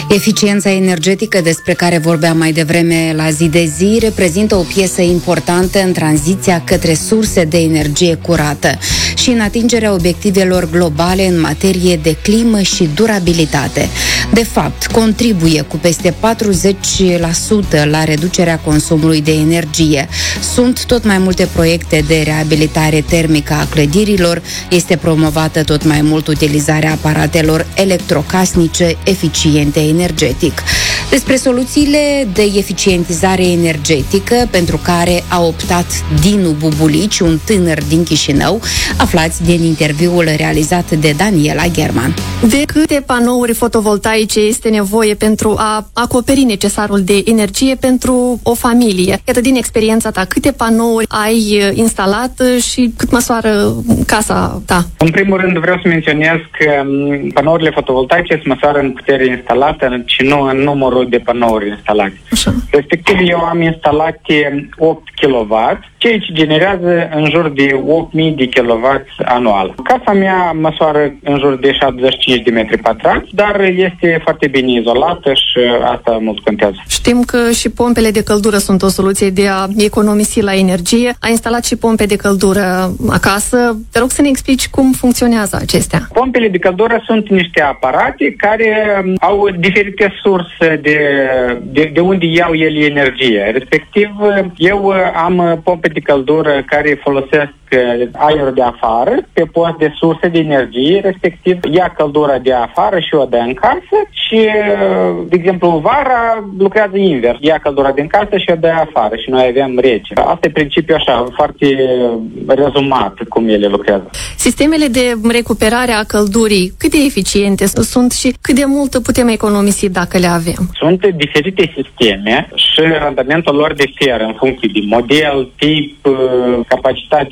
Eficiența energetică despre care vorbeam mai devreme la Zi de Zi reprezintă o piesă importantă în tranziția către surse de energie curată și în atingerea obiectivelor globale în materie de climă și durabilitate. De fapt, contribuie cu peste 40% la reducerea consumului de energie. Sunt tot mai multe proiecte de reabilitare termică a clădirilor, este promovată tot mai mult utilizarea aparatelor electrocasnice eficiente energetic. Despre soluțiile de eficientizare energetică pentru care a optat Dinu Bubulici, un tânăr din Chișinău, aflați din interviul realizat de Daniela German. De câte panouri fotovoltaice este nevoie pentru a acoperi necesarul de energie pentru o familie? Iată, din experiența ta, câte panouri ai instalat și cât măsoară casa ta? În primul rând vreau să menționez că panourile fotovoltaice se măsoară în putere instalată și nu în numărul de panouri instalate. Așa. Respectiv, eu am instalat 8 kW, ceea ce generează în jur de 8.000 de kW anual. Casa mea măsoară în jur de 75 de metri pătrați, dar este foarte bine izolată și asta mult contează. Știm că și pompele de căldură sunt o soluție de a economisi la energie. Ai instalat și pompe de căldură acasă. Te rog să ne explici cum funcționează acestea. Pompele de căldură sunt niște aparate care au diferite surse de unde iau ele energie. Respectiv, eu am pompe de căldură care folosesc aerul de afară pe post de surse de energie, respectiv ia căldura de afară și o dă în casă și, de exemplu, vara lucrează invers. Ia căldura din casă și o dă afară și noi avem rece. Asta e principiul așa, foarte rezumat cum ele lucrează. Sistemele de recuperare a căldurii, cât de eficiente sunt și cât de mult putem economisi dacă le avem? Sunt diferite sisteme și randamentul lor diferă în funcție de model, tip, capacitate